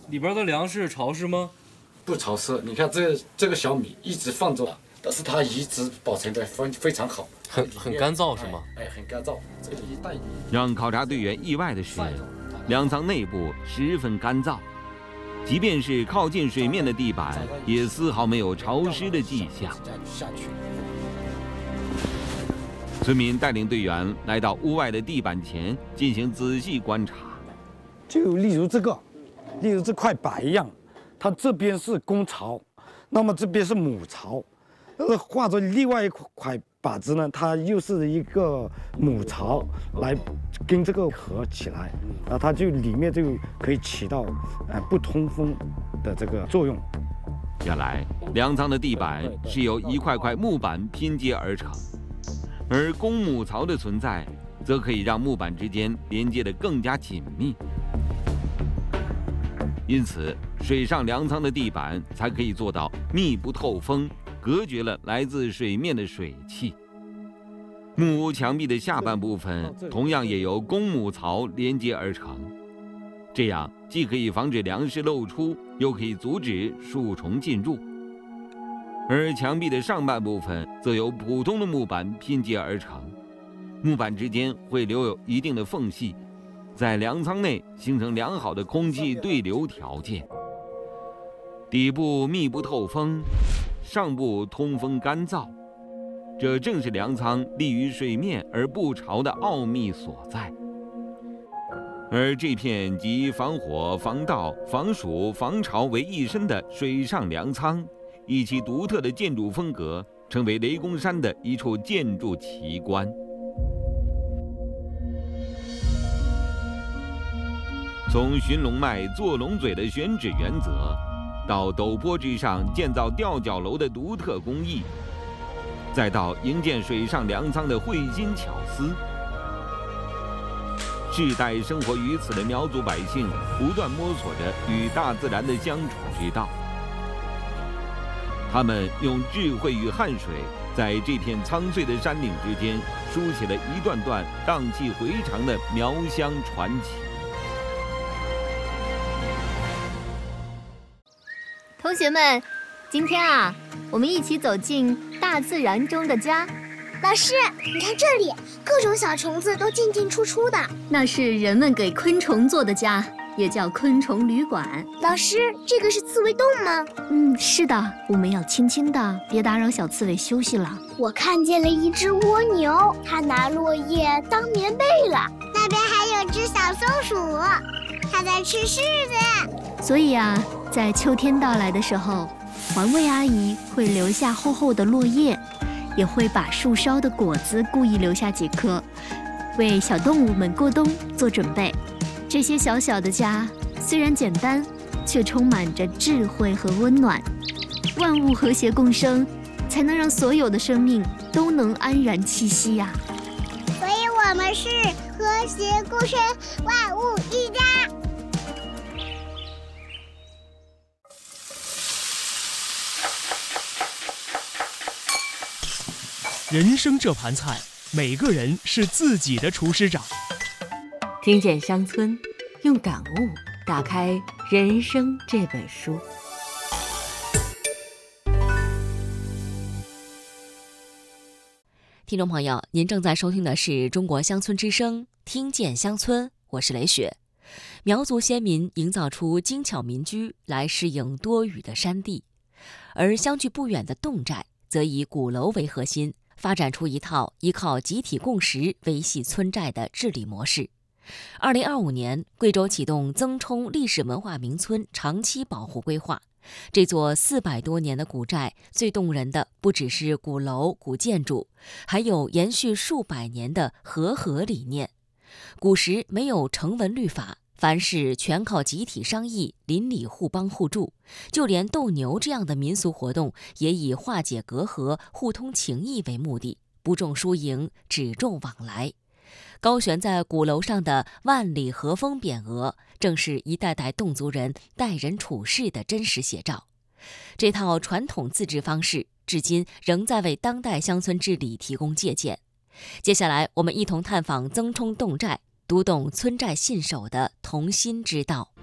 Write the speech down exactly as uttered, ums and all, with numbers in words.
里边的粮食潮湿吗？ 不潮湿，你看这这个小米一直放着，但是它一直保存得非非常好， 很很干燥是吗？ 哎，哎很干燥。这里一带让考察队员意外的是，粮仓内部十分干燥，即便是靠近水面的地板，也丝毫没有潮湿的迹象。村民带领队员来到屋外的地板前进行仔细观察。 就例如这个，例如这块白样，它这边是公巢，那么这边是母巢，呃，画着另外一块靶子呢，它又是一个母巢，来跟这个合起来，啊，它就里面就可以起到呃不通风的这个作用。 原来粮仓的地板是由一块块木板拼接而成，而公母槽的存在，则可以让木板之间连接得更加紧密。因此，水上粮仓的地板才可以做到密不透风，隔绝了来自水面的水汽。木屋墙壁的下半部分同样也由公母槽连接而成，这样既可以防止粮食漏出，又可以阻止树虫进入。而墙壁的上半部分则由普通的木板拼接而成，木板之间会留有一定的缝隙，在粮仓内形成良好的空气对流条件。底部密不透风，上部通风干燥，这正是粮仓立于水面而不潮的奥秘所在。而这片集防火、防盗、防暑、防潮为一身的水上粮仓，以其独特的建筑风格，成为雷公山的一处建筑奇观。从寻龙脉坐龙嘴的选址原则，到陡坡之上建造吊脚楼的独特工艺，再到营建水上粮仓的慧心巧思，世代生活于此的苗族百姓不断摸索着与大自然的相处之道。他们用智慧与汗水，在这片苍翠的山岭之间，书写了一段段荡气回肠的苗乡传奇。 同学们，今天啊，我们一起走进大自然中的家。 老师，你看这里，各种小虫子都进进出出的。 那是人们给昆虫做的家，也叫昆虫旅馆。 老师，这个是刺猬洞吗？ 嗯，是的，我们要轻轻的，别打扰小刺猬休息了。 我看见了一只蜗牛，它拿落叶当棉被了。 那边还有只小松鼠，它在吃柿子。 所以啊，在秋天到来的时候，环卫阿姨会留下厚厚的落叶，也会把树梢的果子故意留下几颗，为小动物们过冬做准备。这些小小的家虽然简单，却充满着智慧和温暖。万物和谐共生，才能让所有的生命都能安然栖息呀、啊。 所以我们是和谐共生，万物一家。 人生这盘菜，每个人是自己的厨师长。 听见乡村，用感悟打开人生这本书。 听众朋友，您正在收听的是中国乡村之声，听见乡村，我是雷雪。苗族先民营造出精巧民居来适应多雨的山地，而相距不远的侗寨则以鼓楼为核心，发展出一套依靠集体共识维系村寨的治理模式。二零二五年，贵州启动增充历史文化名村长期保护规划。这座四百多年的古寨，最动人的不只是古楼、古建筑，还有延续数百年的和合理念。古时没有成文律法，凡事全靠集体商议，邻里互帮互助。就连斗牛这样的民俗活动，也以化解隔阂、互通情谊为目的，不重输赢，只重往来。高悬在鼓楼上的万里和风匾额，正是一代代侗族人待人处事的真实写照。这套传统自治方式，至今仍在为当代乡村治理提供借鉴。接下来，我们一同探访增充侗寨，读懂村寨信守的同心之道。